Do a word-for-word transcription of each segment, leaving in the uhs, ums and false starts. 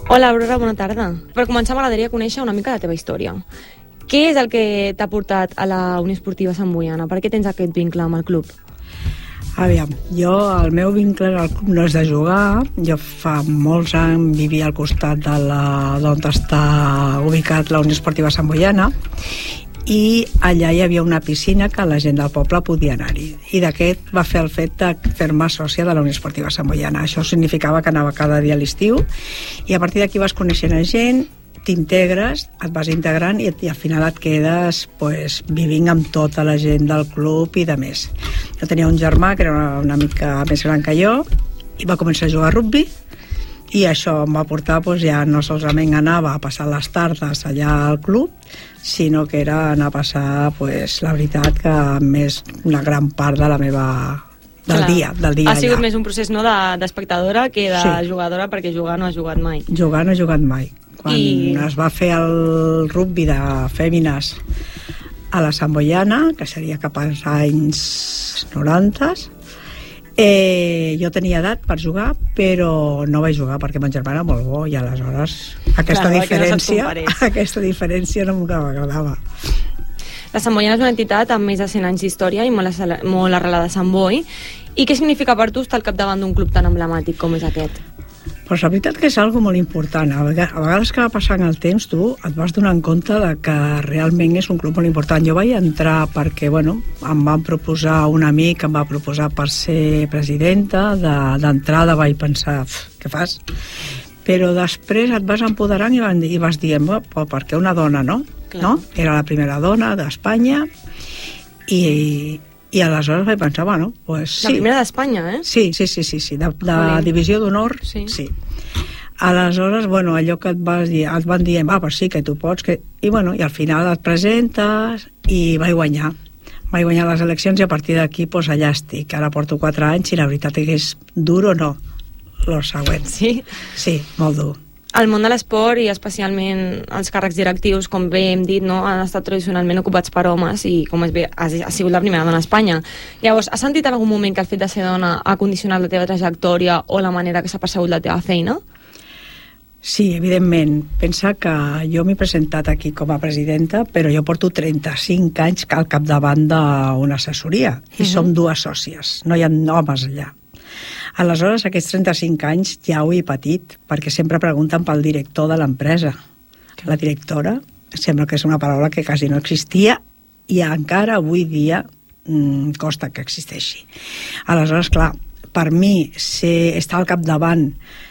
Hola, Aurora, bona tarda. Per començar, m'agradaria conèixer una mica la teva història. Què és el que t'ha portat a la Unió Esportiva Sant Boiana? Per què tens aquest vincle amb el club? Aviam, jo, el meu vincle al club no és de jugar. Jo fa molts anys vivia al costat de la, d'on està ubicat la Unió Esportiva Sant Boiana, i allà hi havia una piscina que la gent del poble podia anar-hi, i d'aquest va fer el fet de fer-me sòcia de la Unió Esportiva Sant Boiana. Això significava que anava cada dia a l'estiu, i a partir d'aquí vas coneixent a gent, t'integres, et vas integrant i, i al final et quedes pues, vivint amb tota la gent del club i de més. Jo tenia un germà que era una, una mica més gran que jo i va començar a jugar a rugby, i això em va portar, pues, ja no solament anava a passar les tardes allà al club, sinó que era anar a passar, pues, la veritat, que més una gran part de la meva del Clar. dia, del dia Ha sigut allà. més un procés, no, de- d'espectadora que de Sí. jugadora, perquè jugar no has jugat mai. Jugar no he jugat mai. Quan I- es va fer el rugby de fèmines a la Sant Boiana, que seria cap als anys noranta, eh, jo tenia edat per jugar, però no vaig jugar perquè mon germà era molt bo, i aleshores aquesta Clar, que no se't diferència comparés. aquesta diferència no m'agradava. La Sant Boiana és una entitat amb més de cent anys d'història i molt, assala- molt arrelada a Sant Boi. I què significa per tu estar al capdavant d'un club tan emblemàtic com és aquest? Pues la veritat que és algo molt important. A vegades, a vegades que va passant el temps, tu et vas donant compte de que realment és un club molt important. Jo vaig entrar perquè, bueno, em van proposar, un amic em va proposar per ser presidenta. De, d'entrada vaig pensar, què fas? Però després et vas empoderant i, van, i vas dient, oh, per què una dona, no? Clar. no? Era la primera dona d'Espanya, i, i aleshores vaig pensar, bueno, pues La sí. primera d'Espanya, eh? Sí, sí, sí, sí, sí. De, de Jolín. divisió d'honor, Sí. sí. Aleshores, bueno, allò que et, vas dir, et van dir, ah, pues sí, que tu pots, que... i bueno, i al final et presentes, i vaig guanyar. Vaig guanyar les eleccions, i a partir d'aquí, pues, allà estic. Ara porto quatre anys, i la veritat és que és dur o no, los següents. Sí. Sí, molt dur. El món de l'esport, i especialment els càrrecs directius, com bé hem dit, no, han estat tradicionalment ocupats per homes, i com es ve, has, has sigut la primera dona a Espanya. Llavors, has sentit en algun moment que el fet de ser dona ha condicionat la teva trajectòria o la manera que s'ha percebut la teva feina? Sí, evidentment. Pensa que jo m'he presentat aquí com a presidenta, però jo porto trenta-cinc anys al capdavant d'una assessoria, i Mhm. som dues sòcies, no hi ha homes allà. Aleshores, aquests trenta-cinc anys ja ho he patit, perquè sempre pregunten pel director de l'empresa. La directora, sembla que és una paraula que quasi no existia, i encara avui dia mmm, costa que existeixi. Aleshores, clar, per mi ser, estar al capdavant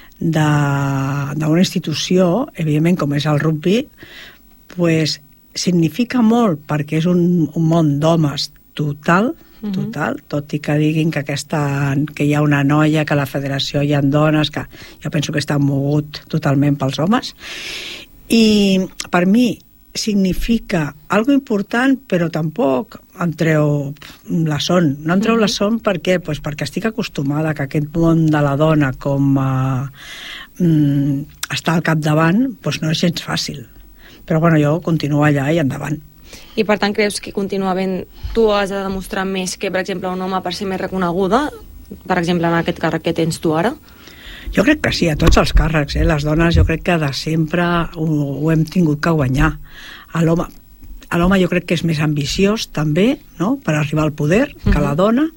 d'una institució, evidentment com és el rugby, pues, significa molt, perquè és un, un món d'homes total, total, tot i que diguin que, aquesta, que hi ha una noia, que a la federació hi ha dones, que jo penso que està mogut totalment pels homes. I per mi significa algo important, però tampoc em treu la son. No em treu la son per què? Pues perquè estic acostumada que aquest món de la dona com a, mm, estar al capdavant, pues no és gens fàcil. Però bueno, jo continuo allà i endavant. I per tant creus que continua havent, tu has de demostrar més que, per exemple, un home per ser més reconeguda, per exemple, en aquest càrrec que tens tu ara? Jo crec que sí, a tots els càrrecs, eh? Les dones jo crec que de sempre ho, ho hem tingut que guanyar. A l'home, a l'home jo crec que és més ambiciós també, no?, per arribar al poder, que la dona,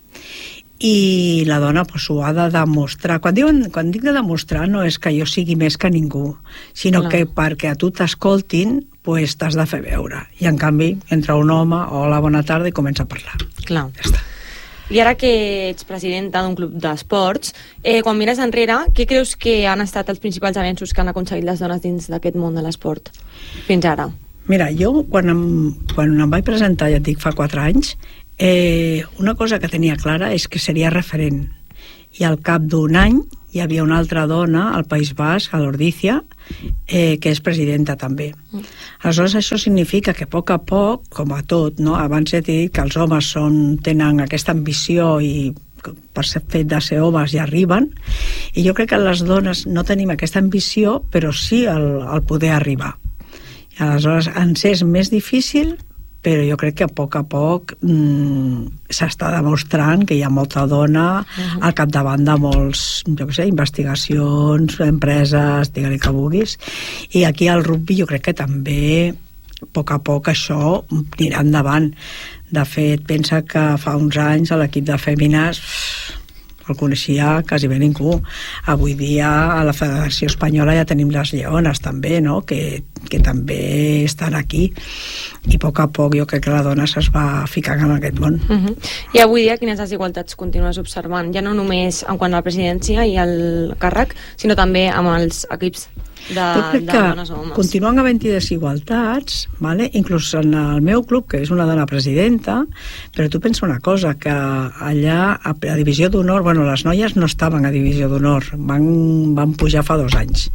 i la dona pues, ho ha de demostrar. Quan, diuen, quan dic de demostrar no és que jo sigui més que ningú, sinó Clar. que perquè a tu t'escoltin pues, t'has de fer veure. I en canvi entra un home, hola, bona tarda, i comença a parlar. Clar. Ja està. I ara que ets presidenta d'un club d'esports, eh, quan mires enrere, què creus que han estat els principals avenços que han aconseguit les dones dins d'aquest món de l'esport fins ara? Mira, jo quan em, quan em vaig presentar, ja et dic, fa quatre anys, eh, una cosa que tenia clara és que seria referent. I al cap d'un any hi havia una altra dona al País Basc, a l'Ordícia, eh, que és presidenta també. Mm. Aleshores, això significa que a poc a poc, com a tot, no? Abans he dit que els homes són, tenen aquesta ambició i per ser fet de ser homes ja arriben, i jo crec que les dones no tenim aquesta ambició, però sí el, el poder arribar. I aleshores ens és més difícil, però jo crec que a poc a poc mm, s'està demostrant que hi ha molta dona uh-huh. al capdavant de molts, jo què sé, investigacions, empreses, digue-li que vulguis, i aquí al rugby jo crec que també a poc a poc això anirà endavant. De fet, pensa que fa uns anys l'equip de fèmines el coneixia quasi bé ningú. Avui dia a la Federació Espanyola ja tenim les lleones també, no? que, que també estan aquí, i a poc a poc jo crec que la dona es va ficant en aquest món. Uh-huh. I avui dia quines desigualtats continues observant? Ja no només en quant a la presidència i el càrrec, sinó també amb els equips de, de dones o homes. Continuen havent-hi desigualtats, vale? Inclús en el meu club, que és una dona presidenta, però tu pensa una cosa, que allà a la divisió d'honor, bueno, les noies no estaven a divisió d'honor, van, van pujar fa dos anys,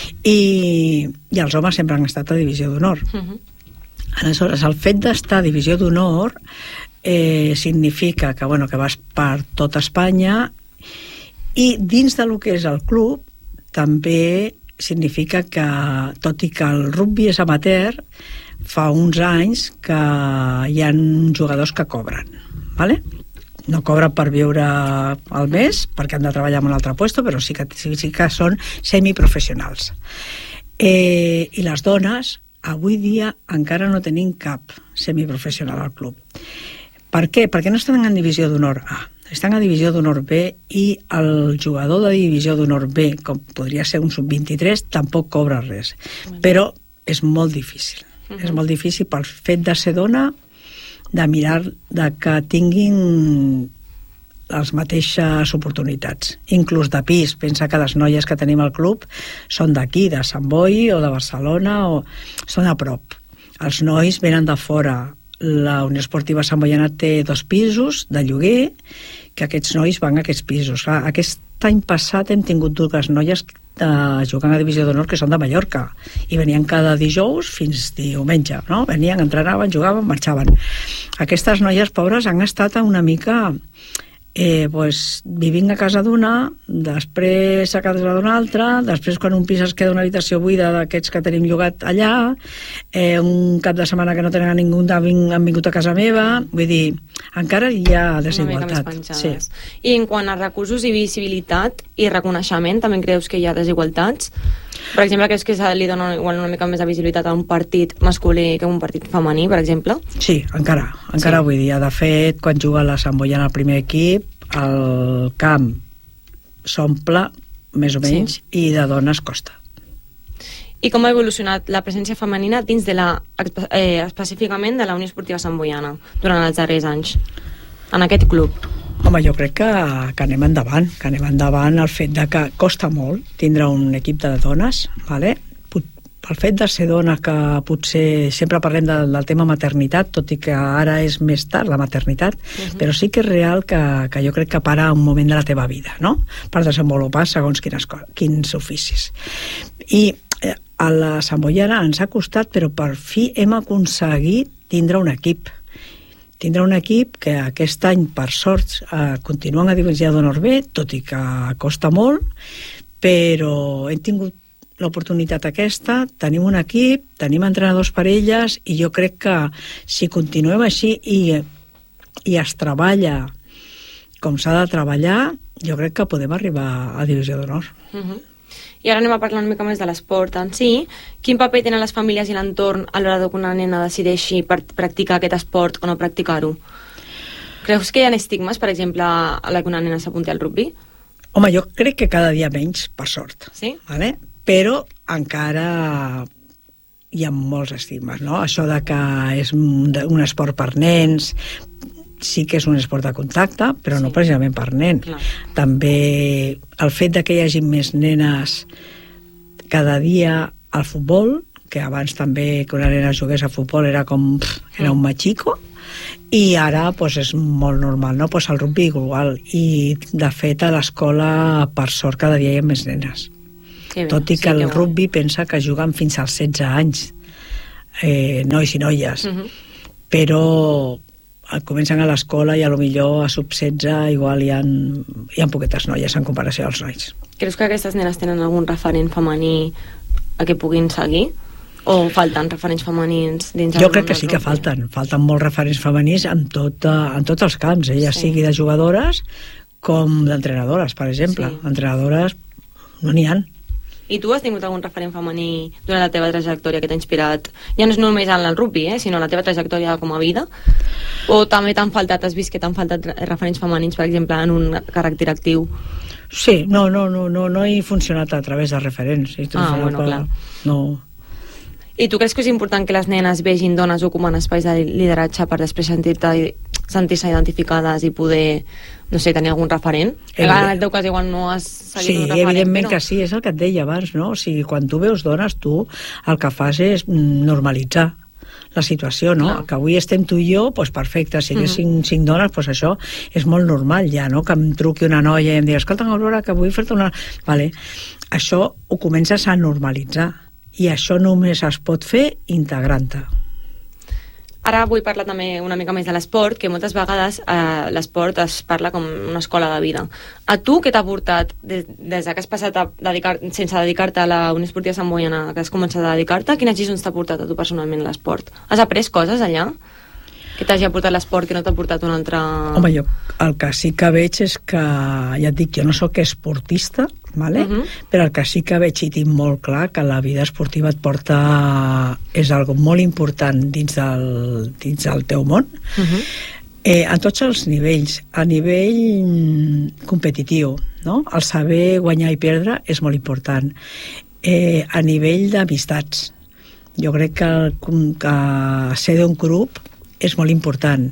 i, i els homes sempre han estat a divisió d'honor. Uh-huh. Aleshores, el fet d'estar a divisió d'honor eh, significa que, bueno, que vas per tota Espanya, i dins de lo que és el club també significa que, tot i que el rugby és amateur, fa uns anys que hi ha jugadors que cobren, ¿vale? No cobren per viure al mes, perquè han de treballar en un altre puesto, però sí que, sí, sí que són semiprofessionals. Eh, I les dones, avui dia, encara no tenim cap semiprofessional al club. Per què? Perquè no estan en divisió d'honor A. Estan a divisió d'honor B, i el jugador de divisió d'honor B, com podria ser un sub vint-i-tres, tampoc cobra res. Però és molt difícil. Uh-huh. És molt difícil pel fet de ser dona, de mirar de que tinguin les mateixes oportunitats. Inclús de pis. Pensa que les noies que tenim al club són d'aquí, de Sant Boi o de Barcelona, o són a prop. Els nois venen de fora. La Unió Esportiva Sant Boiana té dos pisos de lloguer, que aquests nois van a aquests pisos. Aquest any passat hem tingut dues noies de jugant a divisió d'honor que són de Mallorca, i venien cada dijous fins diumenge, no? Venien, entrenaven, jugaven, marxaven. Aquestes noies pobres han estat una mica eh, pues, vivint a casa d'una, després a casa d'una altra, després quan un pis es queda una habitació buida d'aquests que tenim llogat allà, eh, un cap de setmana que no tenen ningú, han vingut a casa meva, vull dir, encara hi ha desigualtat. Sí. I en quant a recursos i visibilitat i reconeixement, també creus que hi ha desigualtats? Per exemple, creus que se li dona igual una mica més de visibilitat a un partit masculí que a un partit femení, per exemple? Sí, encara, encara sí. Avui dia. De fet, quan juga la Sant Boiana al primer equip, el camp s'omple, més o menys, sí. I de dones costa. I com ha evolucionat la presència femenina dins de la, eh, específicament de la Unió Esportiva Sant Boiana durant els darrers anys, en aquest club? Home, jo crec que, que anem endavant, que anem endavant el fet de que costa molt tindre un equip de dones, vale? El fet de ser dona, que potser sempre parlem de, del tema maternitat, tot i que ara és més tard la maternitat, uh-huh. Però sí que és real que, que jo crec que para un moment de la teva vida, no? Per desenvolupar segons quines, quins oficis. I eh, a la Sant Boiana ens ha costat, però per fi hem aconseguit tindre un equip. Tindre un equip que aquest any, per sort, eh, continuen a divisió d'honor B, tot i que costa molt, però hem tingut l'oportunitat aquesta, tenim un equip, tenim entrenadors per elles, i jo crec que si continuem així i, i es treballa com s'ha de treballar, jo crec que podem arribar a divisió d'honor. Uh-huh. I ara anem a parlar una mica més de l'esport en si. Quin paper tenen les famílies i l'entorn a l'hora que una nena decideixi practicar aquest esport o no practicar-ho? Creus que hi ha estigmes, per exemple, a la que una nena s'apunti al rugby? Home, jo crec que cada dia menys, per sort. Sí? Vale? Però encara hi ha molts estigmes, no? Això de que és un esport per nens, sí que és un esport de contacte, però sí. No precisament per nen. Clar. També el fet de que hi hagi més nenes cada dia al futbol, que abans també que una nena jugués a futbol era com pff, era un machico, i ara pues, és molt normal, no? Pues el rugby igual, i de fet a l'escola per sort cada dia hi ha més nenes. Tot i que sí, el rugby pensa que juguen fins als setze anys, eh, nois i noies, uh-huh. Però comencen a l'escola i a lo millor a sub setze igual hi ha, hi ha poquetes noies en comparació als nois. Creus que aquestes nenes tenen algun referent femení a què puguin seguir? O falten referents femenins dins el Jo crec món que del sí que rugby? falten. Falten molts referents femenins en, tot, en tots els camps, eh? Ja Sí. sigui de jugadores com d'entrenadores, per exemple. Sí. Entrenadores no n'hi ha. I tu has tingut algun referent femení durant la teva trajectòria que t'ha inspirat? Ja no és només en el rugby, eh, sinó en la teva trajectòria com a vida? O també t'han faltat, has vist que t'han faltat referents femenins, per exemple, en un càrrec directiu? Sí, no, no, no, no, no he funcionat a través de referents. He Ah, funcionat bueno, per- clar. No. I tu creus que és important que les nenes vegin dones ocupant espais de lideratge per després sentir-te sentir-se identificades i poder, no sé, tenir algun referent? Evident. En el teu cas igual no has seguit Sí, un referent, evidentment però... que sí, és el que et deia abans, no? O sigui, quan tu veus dones, tu el que fas és mm, normalitzar la situació, no? Clar. Que avui estem tu i jo, doncs perfecte, si haguéssim Mhm. cinc dones, doncs això és molt normal ja, no? Que em truqui una noia i em digui, escolta, Aurora, que vull fer-te una... Vale. Això ho comences a normalitzar i això només es pot fer integrant-te. Ara vull parlar també una mica més de l'esport, que moltes vegades eh, l'esport es parla com una escola de vida. A tu què t'ha portat des, des que has passat a dedicar, sense dedicar-te a la Unió Esportiva Sant Boi, a que has començat a dedicar-te? Quines lliçons t'ha portat a tu personalment l'esport? Has après coses allà? Que t'hagi aportat l'esport que no t'ha portat un altre... Home, jo el que sí que veig és que, ja et dic, jo no sóc esportista, vale? Mhm. Però el que sí que veig i tinc molt clar que la vida esportiva et porta... és algo molt important dins del, dins del teu món, Mhm. eh, a tots els nivells. A nivell mm, competitiu, no? El saber guanyar i perdre és molt important. Eh, a nivell d'amistats, jo crec que, que ser d'un grup és molt important.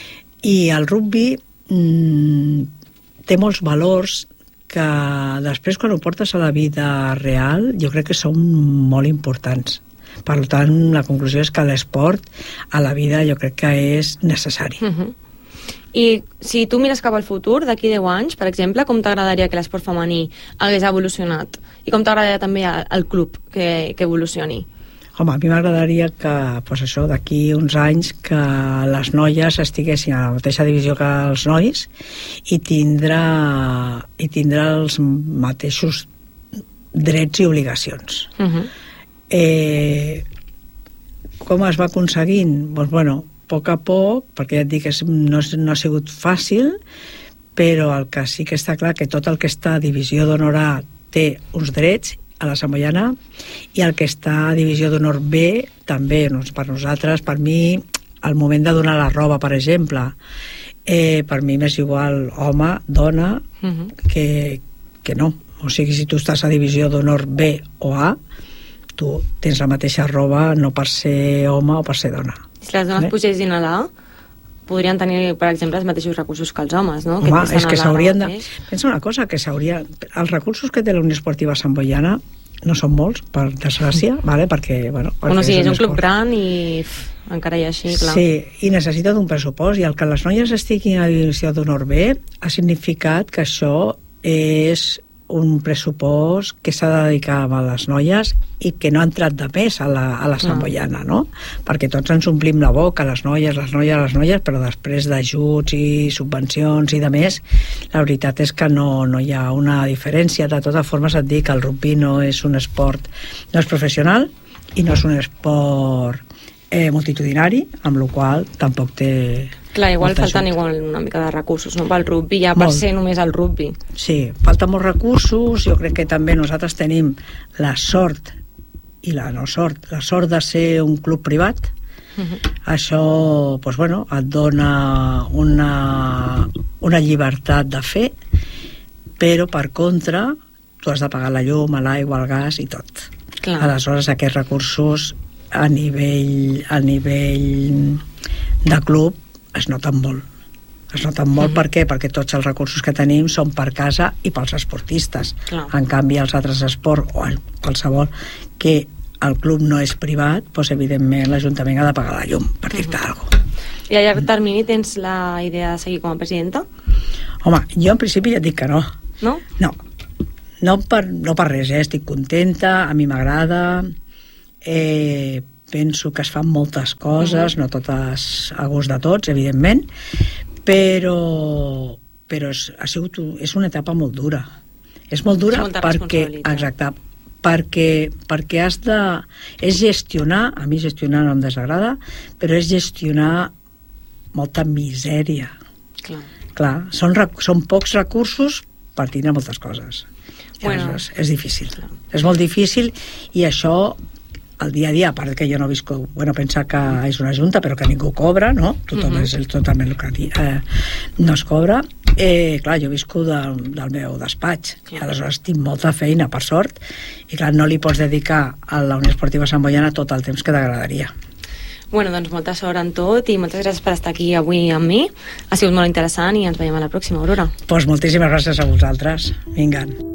I el rugby mm, té molts valors que després, quan ho portes a la vida real, jo crec que són molt importants. Per tant, la conclusió és que l'esport a la vida jo crec que és necessari. Mhm. I si tu mires cap al futur, d'aquí deu anys, per exemple, com t'agradaria que l'esport femení hagués evolucionat? I com t'agradaria també el club que, que evolucioni? Home, a mi m'agradaria que, doncs això, d'aquí uns anys que les noies estiguessin a la mateixa divisió que els nois i tindrà, i tindrà els mateixos drets i obligacions. Mhm. Eh, com es va aconseguint? Doncs, bueno, a poc a poc, perquè ja et dic que no, no ha sigut fàcil, però el que sí que està clar que tot el que està a divisió d'honor A té uns drets a la samboiana i el que està a divisió d'honor B també, doncs, per nosaltres, per mi al moment de donar la roba, per exemple, eh, per mi m'és igual home, dona, Mhm. que, que no. O sigui, si tu estàs a divisió d'honor B o A, tu tens la mateixa roba no per ser home o per ser dona. Si les dones Vale. pugessin a l'A, podrien tenir, per exemple, els mateixos recursos que els homes, no? Home, estan és que a l'A s'haurien de... mateix. Pensa una cosa, que s'hauria... Els recursos que té la Unió Esportiva Sant Boiana no són molts, per desgràcia, vale? perquè... Bueno, perquè Bueno, sí, és un esport. club gran i uf, encara hi així, clar. Sí, i necessita d'un pressupost, i el que les noies estiguin a divisió d'honor B ha significat que això és un pressupost que s'ha de dedicar a les noies i que no ha entrat de més a la, a la samboiana, no? Perquè tots ens omplim la boca, les noies, les noies, les noies, però després d'ajuts i subvencions i de més, la veritat és que no, no hi ha una diferència. De totes formes et dic que el rugby no és un esport, no és professional i no és un esport eh, multitudinari, amb la qual tampoc té... Clar, igual molta falten ajut. igual una mica de recursos, no? Pel rugby, ja per Molt. ser només el rugby. Sí, falten molts recursos. Jo crec que també nosaltres tenim la sort i la no sort, la sort de ser un club privat. Mhm. Això, doncs, bueno, et dona una, una llibertat de fer, però per contra tu has de pagar la llum, l'aigua, el gas i tot. Clar. Aleshores aquests recursos a nivell, a nivell de club es noten molt. Es noten molt, Mhm. per què? Perquè tots els recursos que tenim són per casa i pels esportistes. Clar. En canvi, els altres esports, o el- qualsevol, que el club no és privat, doncs, evidentment l'Ajuntament ha de pagar la llum, per dir-te alguna cosa. I a llarg termini tens la idea de seguir com a presidenta? Home, jo en principi ja et dic que no. No? No, no per, no per res, eh? Estic contenta, a mi m'agrada, eh, penso que es fan moltes coses, uh-huh. no totes a gust de tots, evidentment, però, però és, ha sigut, és una etapa molt dura. És molt dura Molta perquè, responsabilitat. exacte, perquè, perquè has de... És gestionar, a mi gestionar no em desagrada, però és gestionar molta misèria. Clar. Clar, són, són pocs recursos per tindre moltes coses. Bueno, és, és difícil. clar. És molt difícil i això... el dia a dia, a part que jo no visco, bueno, pensar que és una junta però que ningú cobra, no? Tothom uh -huh. és el, totalment lucratiu, eh, no es cobra. Eh, clar, jo visco del, del meu despatx, clar. Aleshores tinc molta feina, per sort, i clar, no li pots dedicar a la Unió Esportiva Sant Boiana tot el temps que t'agradaria. Bueno, doncs molta sort en tot i moltes gràcies per estar aquí avui amb mi. Ha sigut molt interessant i ens veiem a la pròxima, Aurora. Doncs moltíssimes gràcies a vosaltres. Vinga.